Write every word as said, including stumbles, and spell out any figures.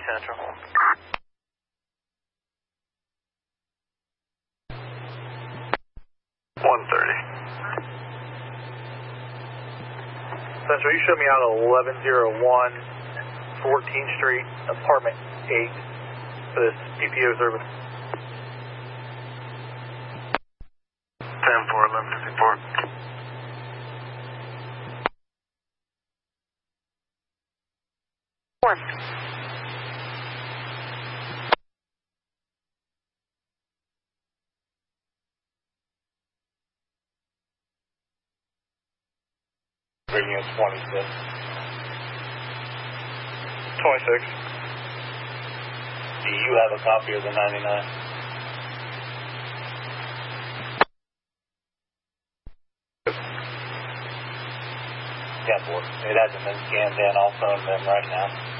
Central. one thirty. Central, you showed me out at eleven oh one fourteenth Street, apartment eight, for this P P O service. ten four, eleven fifty-four. One. Radio twenty-six. twenty-six. Do you have a copy of the ninety-nine? Yeah, boy. It hasn't been scanned in. I'll phone them right now.